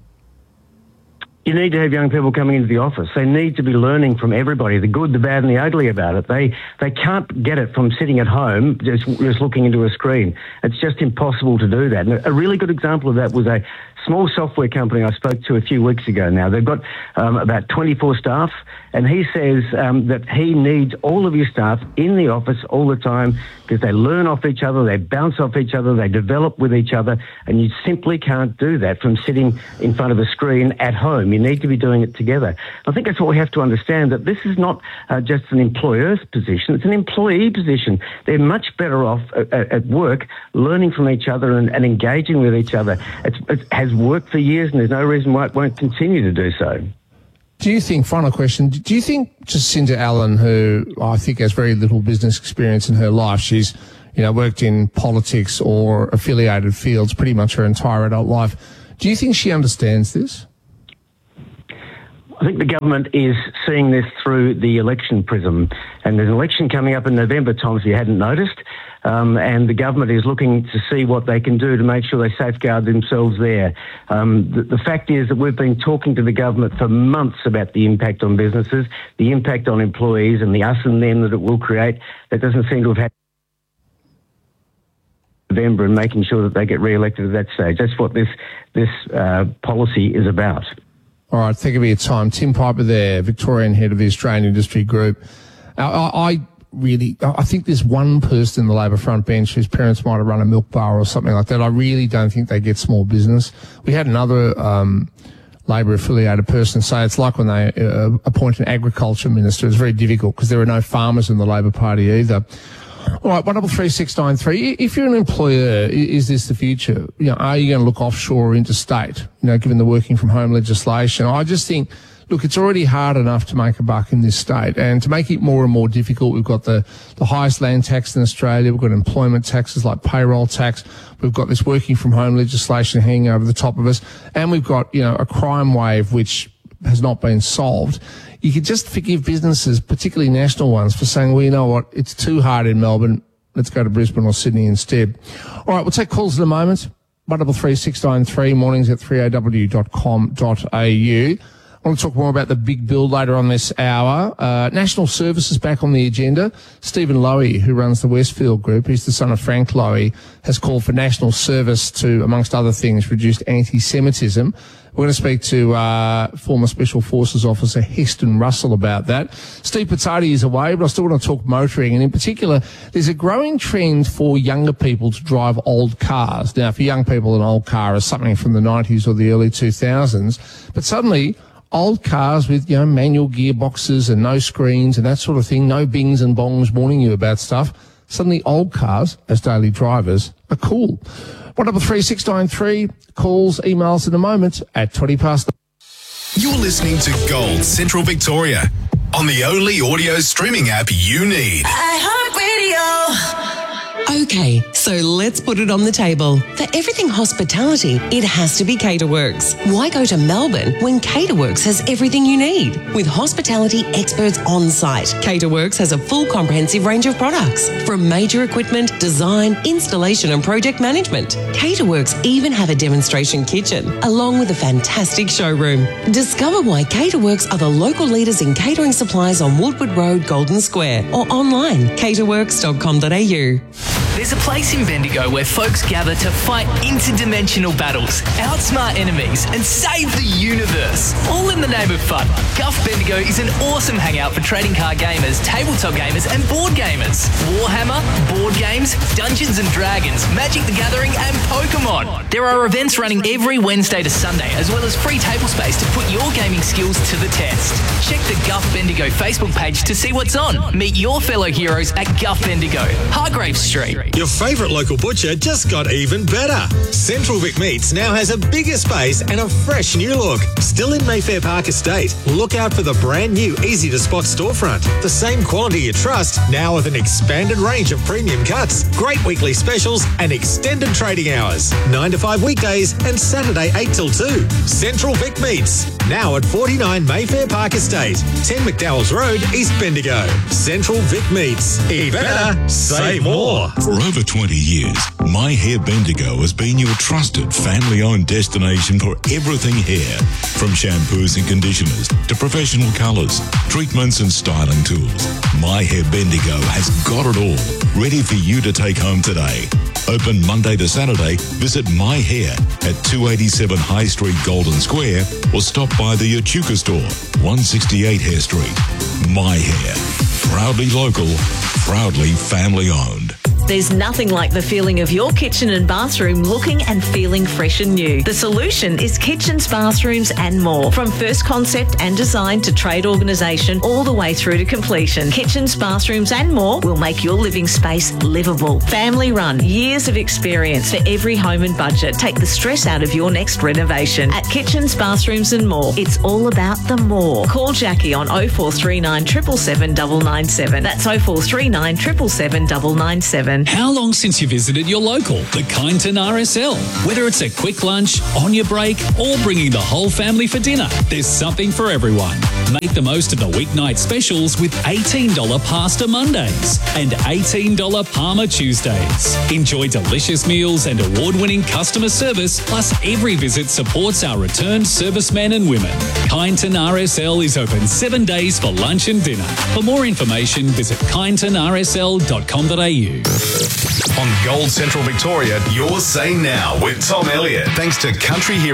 You need to have young people coming into the office. They need to be learning from everybody, the good, the bad and the ugly about it. They can't get it from sitting at home just looking into a screen. It's just impossible to do that. And a really good example of that was a small software company I spoke to a few weeks ago now. They've got about 24 staff, and he says that he needs all of your staff in the office all the time because they learn off each other, they bounce off each other, they develop with each other, and you simply can't do that from sitting in front of a screen at home. You need to be doing it together. I think that's what we have to understand, that this is not just an employer's position, it's an employee position. They're much better off at work learning from each other and engaging with each other. It has worked for years, and there's no reason why it won't continue to do so. Do you think, final question, do you think Jacinta Allen, who I think has very little business experience in her life, she's, worked in politics or affiliated fields pretty much her entire adult life, do you think she understands this? I think the government is seeing this through the election prism. And there's an election coming up in November, Tom, if you hadn't noticed. And the government is looking to see what they can do to make sure they safeguard themselves there. The fact is that we've been talking to the government for months about the impact on businesses, the impact on employees, and the us and them that it will create. That doesn't seem to have happened in November, and making sure that they get re-elected at that stage. That's what this policy is about. All right, thank you for your time. Tim Piper there, Victorian head of the Australian Industry Group. I think there's one person in the Labor front bench whose parents might have run a milk bar or something like that. I really don't think they get small business. We had another Labor-affiliated person say it's like when they appoint an agriculture minister. It's very difficult because there are no farmers in the Labor Party either. All right, 133693. If you're an employer, is this the future? Are you going to look offshore or interstate? Given the working from home legislation, I just think, look, it's already hard enough to make a buck in this state, and to make it more and more difficult, we've got the highest land tax in Australia. We've got employment taxes like payroll tax. We've got this working from home legislation hanging over the top of us, and we've got a crime wave which has not been solved. You could just forgive businesses, particularly national ones, for saying, well, you know what, it's too hard in Melbourne. Let's go to Brisbane or Sydney instead. All right, we'll take calls in a moment. 133693, mornings at 3aw.com.au. I want to talk more about the big build later on this hour. National Service is back on the agenda. Stephen Lowy, who runs the Westfield Group, he's the son of Frank Lowy, has called for National Service to, amongst other things, reduce anti-Semitism. We're going to speak to former Special Forces Officer Heston Russell about that. Steve Pizzardi is away, but I still want to talk motoring. And in particular, there's a growing trend for younger people to drive old cars. Now, for young people, an old car is something from the 90s or the early 2000s. But suddenly, old cars with, manual gearboxes and no screens and that sort of thing, no bings and bongs warning you about stuff. Suddenly, old cars, as daily drivers, are cool. 133693, calls, emails in a moment at 20 past. You're listening to Gold Central Victoria on the only audio streaming app you need. iHeartRadio. Okay, so let's put it on the table. For everything hospitality, it has to be Caterworks. Why go to Melbourne when Caterworks has everything you need? With hospitality experts on site, Caterworks has a full comprehensive range of products, from major equipment, design, installation and project management. Caterworks even have a demonstration kitchen, along with a fantastic showroom. Discover why Caterworks are the local leaders in catering supplies on Woodward Road, Golden Square, or online, caterworks.com.au. There's a place in Bendigo where folks gather to fight interdimensional battles, outsmart enemies, and save the universe. All in the name of fun. Guff Bendigo is an awesome hangout for trading card gamers, tabletop gamers, and board gamers. Warhammer, board games, Dungeons and Dragons, Magic the Gathering, and Pokemon. There are events running every Wednesday to Sunday, as well as free table space to put your gaming skills to the test. Check the Guff Bendigo Facebook page to see what's on. Meet your fellow heroes at Guff Bendigo, Hargrave Street. Your favourite local butcher just got even better. Central Vic Meats now has a bigger space and a fresh new look. Still in Mayfair Park Estate, look out for the brand new easy-to-spot storefront. The same quality you trust, now with an expanded range of premium cuts, great weekly specials and extended trading hours. 9 to 5 weekdays and Saturday 8 till 2. Central Vic Meats, now at 49 Mayfair Park Estate, 10 McDowell's Road, East Bendigo. Central Vic Meats. Eat better, save more. For over 20 years, My Hair Bendigo has been your trusted family-owned destination for everything hair. From shampoos and conditioners to professional colours, treatments and styling tools. My Hair Bendigo has got it all, ready for you to take home today. Open Monday to Saturday. Visit My Hair at 287 High Street, Golden Square, or stop by the Echuca store, 168 Hare Street. My Hair. Proudly local, proudly family owned. There's nothing like the feeling of your kitchen and bathroom looking and feeling fresh and new. The solution is Kitchens, Bathrooms and More. From first concept and design to trade organisation all the way through to completion. Kitchens, Bathrooms and More will make your living space livable. Family run, years of experience for every home and budget. Take the stress out of your next renovation. At Kitchens, Bathrooms and More, it's all about the more. Call Jackie on 0439 777 997. That's 0439 777 997. How long since you visited your local, the Kyneton RSL? Whether it's a quick lunch, on your break, or bringing the whole family for dinner, there's something for everyone. Make the most of the weeknight specials with $18 Pasta Mondays and $18 Parma Tuesdays. Enjoy delicious meals and award-winning customer service, plus every visit supports our returned servicemen and women. Kyneton RSL is open 7 days for lunch and dinner. For more information, visit kynetonrsl.com.au. On Gold Central Victoria, Your Say Now with Tom Elliott. Thanks to Country Hero.